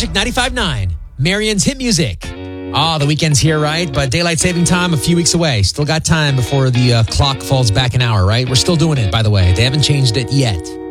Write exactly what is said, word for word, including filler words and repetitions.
Magic ninety-five point nine, Marion's hit music. Ah, the weekend's here, right? But daylight saving time a few weeks away. Still got time before the uh, clock falls back an hour, right? We're still doing it, by the way. They haven't changed it yet.